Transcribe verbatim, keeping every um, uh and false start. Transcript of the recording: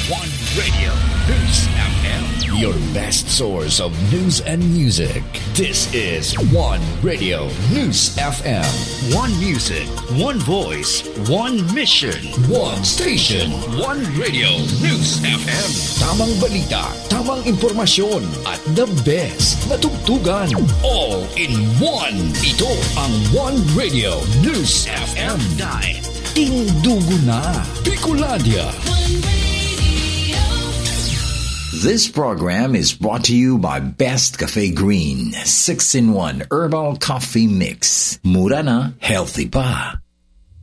One Radio News F M, your best source of news and music. This is One Radio News F M. One music, one voice, one mission, one station, one Radio News F M. Tamang balita, tamang impormasyon, at the best na tugtugan. All in one. Ito ang One Radio News F M. Dahil tindugo na Bicolandia. This program is brought to you by Best Cafe Green six in one Herbal Coffee Mix. Mura na, healthy pa.